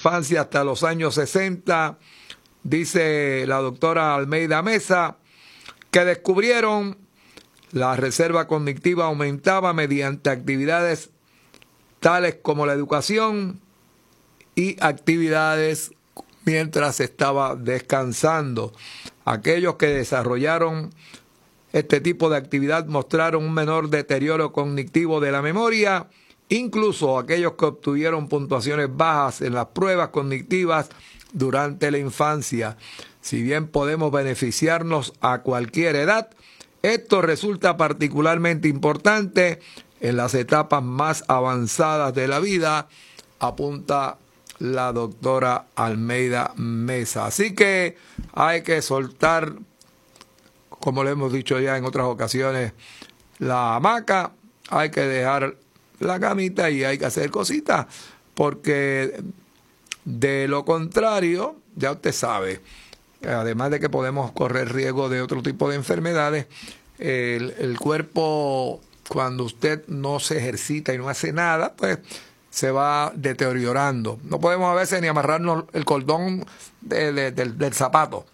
infancia hasta los años 60, dice la doctora Almeida Mesa, que descubrieron la reserva cognitiva aumentaba mediante actividades tales como la educación y actividades mientras estaba descansando. Aquellos que desarrollaron este tipo de actividad mostraron un menor deterioro cognitivo de la memoria, incluso aquellos que obtuvieron puntuaciones bajas en las pruebas cognitivas durante la infancia. Si bien podemos beneficiarnos a cualquier edad, esto resulta particularmente importante en las etapas más avanzadas de la vida, apunta la doctora Almeida Mesa. Así que hay que soltar, como le hemos dicho ya en otras ocasiones, la hamaca, hay que dejar la camita y hay que hacer cositas, porque de lo contrario, ya usted sabe, además de que podemos correr riesgo de otro tipo de enfermedades, el cuerpo, cuando usted no se ejercita y no hace nada, pues se va deteriorando. No podemos a veces ni amarrarnos el cordón del zapato.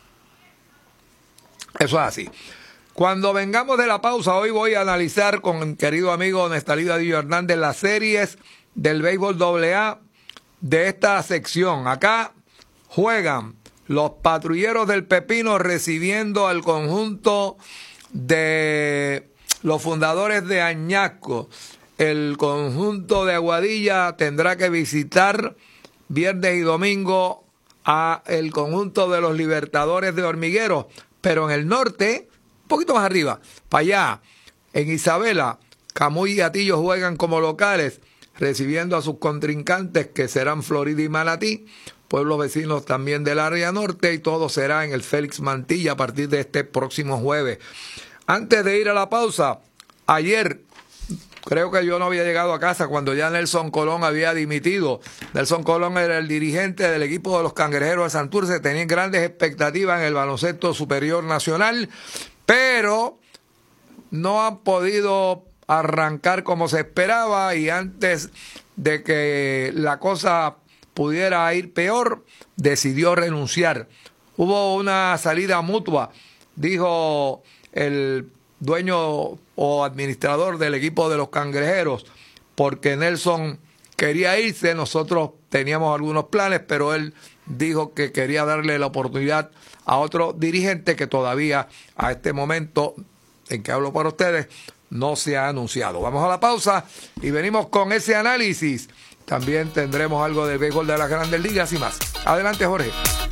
Eso es así. Cuando vengamos de la pausa, hoy voy a analizar con mi querido amigo Nestalí Dadillo Hernández las series del béisbol AA de esta sección. Acá juegan los Patrulleros del Pepino recibiendo al conjunto de los Fundadores de Añasco. El conjunto de Aguadilla tendrá que visitar viernes y domingo a el conjunto de los Libertadores de Hormigueros, pero en el norte, un poquito más arriba, para allá, en Isabela, Camuy y Atillo juegan como locales, recibiendo a sus contrincantes que serán Florida y Manatí, pueblos vecinos también del área norte, y todo será en el Félix Mantilla a partir de este próximo jueves. Antes de ir a la pausa, ayer creo que yo no había llegado a casa cuando ya Nelson Colón había dimitido. Nelson Colón era el dirigente del equipo de los Cangrejeros de Santurce, tenían grandes expectativas en el baloncesto superior nacional, pero no han podido arrancar como se esperaba, y antes de que la cosa pudiera ir peor, decidió renunciar. Hubo una salida mutua, dijo el dueño o administrador del equipo de los Cangrejeros, porque Nelson quería irse, nosotros teníamos algunos planes, pero él dijo que quería darle la oportunidad a otro dirigente que todavía a este momento en que hablo para ustedes no se ha anunciado. Vamos a la pausa y venimos con ese análisis. También tendremos algo del béisbol de las Grandes Ligas y más. Adelante, Jorge.